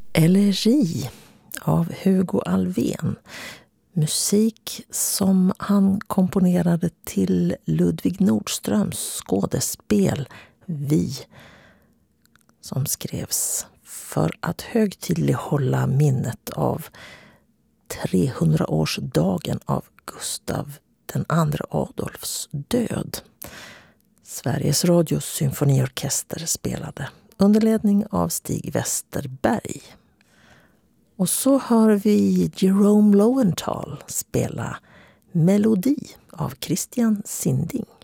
Elegi av Hugo Alfvén. Musik som han komponerade till Ludvig Nordströms skådespel Vi, som skrevs för att högtidlighålla minnet av 300-årsdagen av Gustav den andre Adolfs död. Sveriges Radios symfoniorkester spelade under ledning av Stig Westerberg. Och så hör vi Jerome Lowenthal spela Melodi av Christian Sinding.